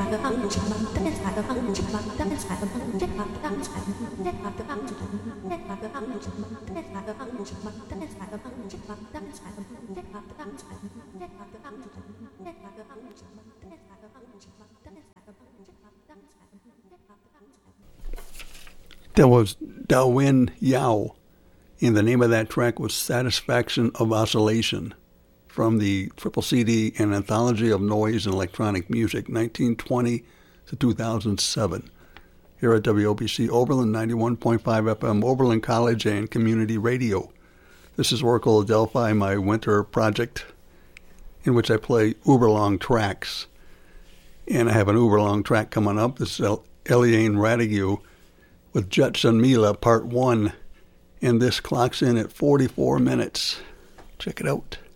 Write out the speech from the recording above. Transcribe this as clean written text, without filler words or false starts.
That was Dawin Yao, and the name of that track was Satisfaction of Oscillation, from the triple CD and Anthology of Noise and Electronic Music, 1920 to 2007. Here at WOBC Oberlin, 91.5 FM, Oberlin College and Community Radio. This is Oracle Adelphi, my winter project, in which I play uber-long tracks. And I have an uber-long track coming up. This is Eliane Radigue with Jetson Mila Part 1. And this clocks in at 44 minutes. Check it out.